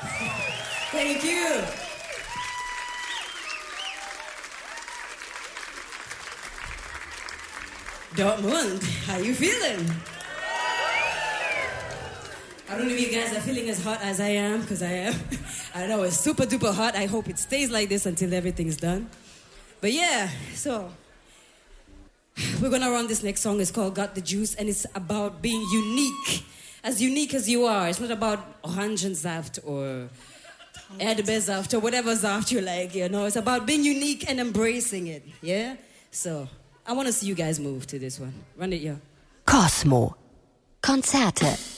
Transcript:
Thank you. Dortmund, how you feeling? I don't know if you guys are feeling as hot as I am, because I am. I know it's super duper hot. I hope it stays like this until everything's done. But yeah, so we're gonna run this next song. It's called Got the Juice, and it's about being unique as you are. It's not about Orangensaft or Erdbeersaft or whatever Saft you like, you know. It's about being unique and embracing it, yeah? So I want to see you guys move to this one. Run it, yo. Cosmo. Konzerte.